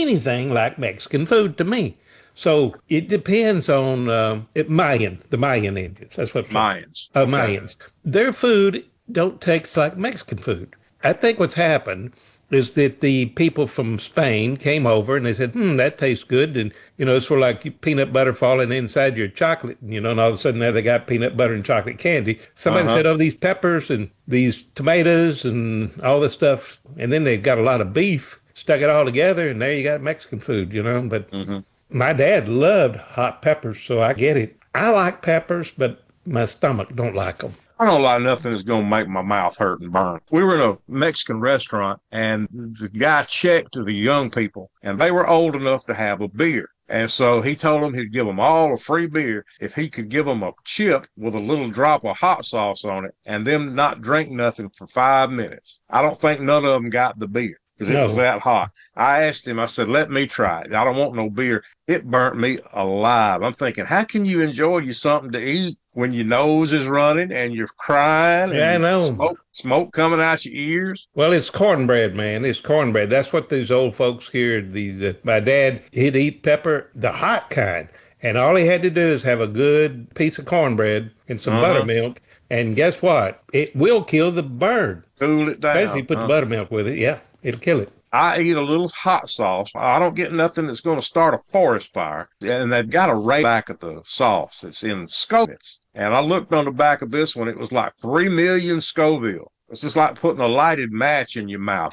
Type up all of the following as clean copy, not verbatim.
anything like Mexican food to me. So it depends on the Mayan Indians. That's what I'm saying. Mayans. Okay. Mayans. Their food don't taste like Mexican food. I think what's happened is that the people from Spain came over and they said, that tastes good. And, it's sort of like peanut butter falling inside your chocolate, and all of a sudden now they got peanut butter and chocolate candy. Somebody Uh-huh. said, oh, these peppers and these tomatoes and all this stuff. And then they've got a lot of beef, stuck it all together, and there you got Mexican food. But Hmm. my dad loved hot peppers, so I get it. I like peppers, but my stomach don't like them. I don't like nothing that's going to make my mouth hurt and burn. We were in a Mexican restaurant, and the guy checked to the young people, and they were old enough to have a beer. And so he told them he'd give them all a free beer if he could give them a chip with a little drop of hot sauce on it and them not drink nothing for 5 minutes. I don't think none of them got the beer because it was No, that hot. I asked him, I said, let me try it. I don't want no beer. It burnt me alive. I'm thinking, how can you enjoy you something to eat when your nose is running and you're crying yeah, I and know. smoke coming out your ears? Well, it's cornbread, man. It's cornbread. That's what these old folks here. My dad, he'd eat pepper, the hot kind, and all he had to do is have a good piece of cornbread and some Uh-huh. buttermilk. And guess what? It will kill the bird, Cool it especially if you down. put the buttermilk with it. Yeah, it'll kill it. I eat a little hot sauce. I don't get nothing that's going to start a forest fire. And they've got a rate back of the sauce. It's in Scoville. And I looked on the back of this one. It was like 3 million Scoville. It's just like putting a lighted match in your mouth.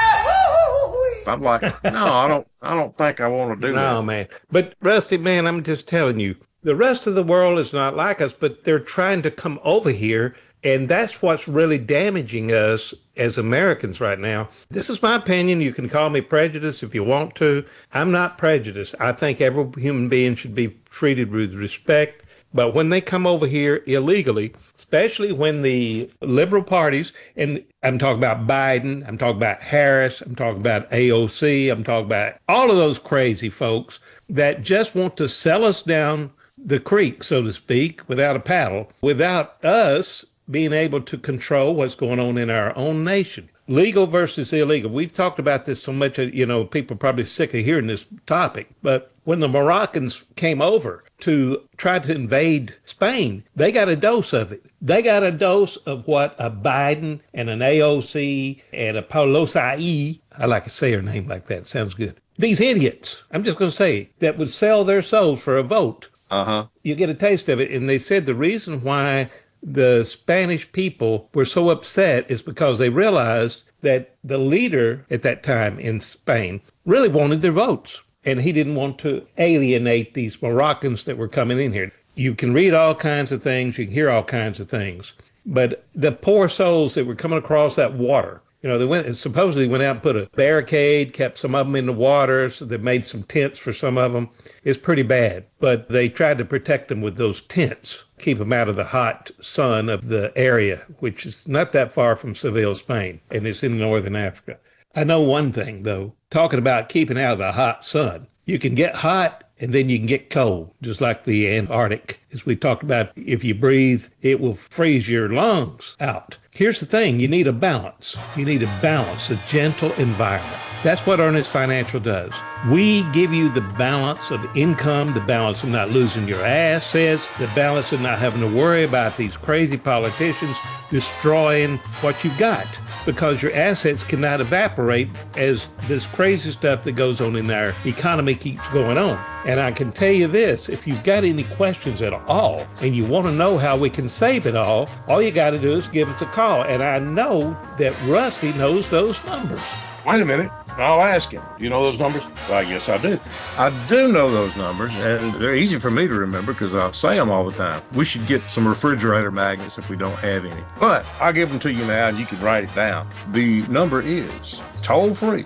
I'm like, no, I don't think I want to do that. No, man. But Rusty, man, I'm just telling you, the rest of the world is not like us, but they're trying to come over here. And that's what's really damaging us as Americans right now. This is my opinion. You can call me prejudiced if you want to. I'm not prejudiced. I think every human being should be treated with respect. But when they come over here illegally, especially when the liberal parties, and I'm talking about Biden, I'm talking about Harris, I'm talking about AOC, I'm talking about all of those crazy folks that just want to sell us down the creek, so to speak, without a paddle, without us being able to control what's going on in our own nation. Legal versus illegal. We've talked about this so much, people are probably sick of hearing this topic. But when the Moroccans came over to try to invade Spain, they got a dose of it. They got a dose of what a Biden and an AOC and a Pelosi, I like to say her name like that, sounds good. These idiots, I'm just going to say, that would sell their souls for a vote. Uh-huh. You get a taste of it. And they said the reason why the Spanish people were so upset is because they realized that the leader at that time in Spain really wanted their votes. And he didn't want to alienate these Moroccans that were coming in here. You can read all kinds of things, you can hear all kinds of things. But the poor souls that were coming across that water, they supposedly went out and put a barricade, kept some of them in the water, so they made some tents for some of them. It's pretty bad, but they tried to protect them with those tents, keep them out of the hot sun of the area, which is not that far from Seville, Spain, and it's in northern Africa. I know one thing, though, talking about keeping out of the hot sun. You can get hot and then you can get cold, just like the Antarctic. As we talked about, if you breathe, it will freeze your lungs out. Here's the thing, you need a balance. You need a balance, a gentle environment. That's what Earnest Financial does. We give you the balance of income, the balance of not losing your assets, the balance of not having to worry about these crazy politicians destroying what you've got, because your assets cannot evaporate as this crazy stuff that goes on in our economy keeps going on. And I can tell you this, if you've got any questions at all and you want to know how we can save it all you got to do is give us a call. And I know that Rusty knows those numbers. Wait a minute. I'll ask him. You know those numbers? Well, I guess I do. I do know those numbers, and they're easy for me to remember because I say them all the time. We should get some refrigerator magnets if we don't have any. But I'll give them to you now, and you can write it down. The number is toll-free,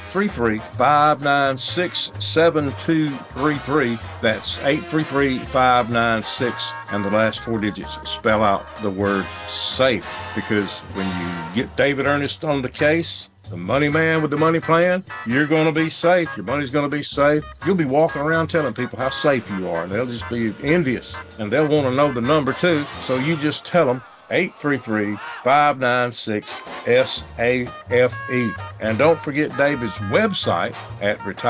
833-596-7233. That's 833-596, and the last 4 digits spell out the word SAFE, because when you get David Ernest on the case, the money man with the money plan, you're going to be safe. Your money's going to be safe. You'll be walking around telling people how safe you are, and they'll just be envious, and they'll want to know the number too. So you just tell them 833-596-SAFE. And don't forget David's website at retire